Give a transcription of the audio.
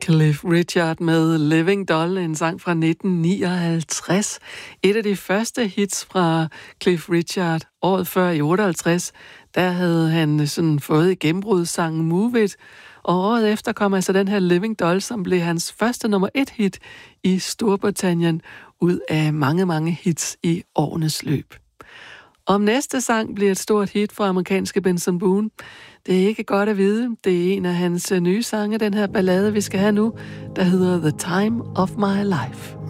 Cliff Richard med Living Doll, en sang fra 1959. Et af de første hits fra Cliff Richard. Året før i 58, der havde han sådan fået i gennembrudssangen Move It. Og året efter kom altså den her Living Doll, som blev hans første nummer 1 hit i Storbritannien, ud af mange, mange hits i årenes løb. Om næste sang bliver et stort hit fra amerikanske Benson Boone. Det er ikke godt at vide. Det er en af hans nye sange, den her ballade, vi skal have nu, der hedder The Time of My Life.